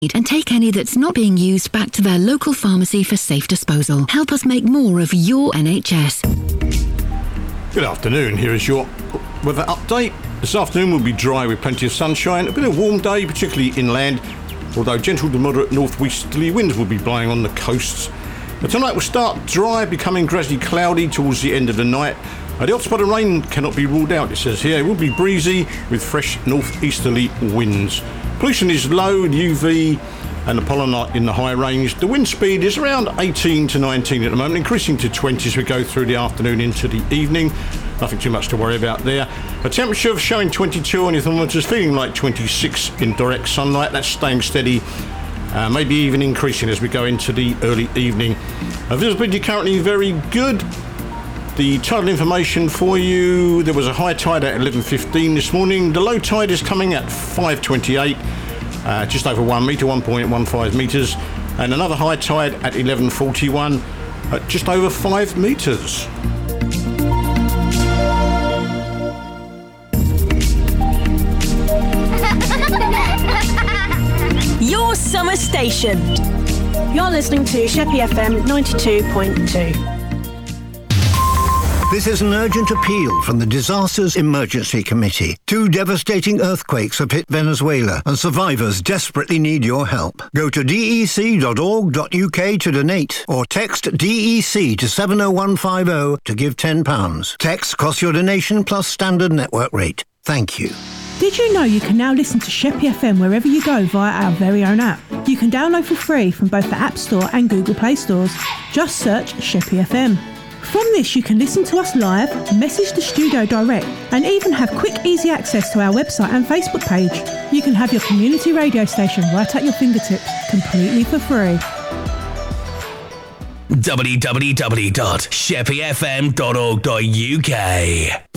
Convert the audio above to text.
and take any that's not being used back to their local pharmacy for safe disposal. Help us make more of your NHS. Good afternoon, here is your weather update. This afternoon will be dry with plenty of sunshine. A bit of a warm day, particularly inland, although gentle to moderate northwesterly winds will be blowing on the coasts. Now, tonight will start dry, becoming gradually cloudy towards the end of the night. The odd spot of rain cannot be ruled out, it says here. It will be breezy with fresh northeasterly winds. Pollution is low, UV and the pollen are in the high range. The wind speed is around 18 to 19 at the moment, increasing to 20 as we go through the afternoon into the evening. Nothing too much to worry about there. A temperature showing 22 on your thermometers, feeling like 26 in direct sunlight. That's staying steady, maybe even increasing as we go into the early evening. Visibility currently very good. The tidal information for you, there was a high tide at 11:15 this morning. The low tide is coming at 5:28, just over 1 metre, 1.15 metres. And another high tide at 11:41 at just over 5 metres. Your summer station. You're listening to Sheppey FM 92.2. This is an urgent appeal from the Disasters Emergency Committee. 2 devastating earthquakes have hit Venezuela and survivors desperately need your help. Go to dec.org.uk to donate or text DEC to 70150 to give £10. Text costs your donation plus standard network rate. Thank you. Did you know you can now listen to Sheppey FM wherever you go via our very own app? You can download for free from both the App Store and Google Play stores. Just search Sheppey FM. From this, you can listen to us live, message the studio direct, and even have quick, easy access to our website and Facebook page. You can have your community radio station right at your fingertips, completely for free. www.sheppeyfm.org.uk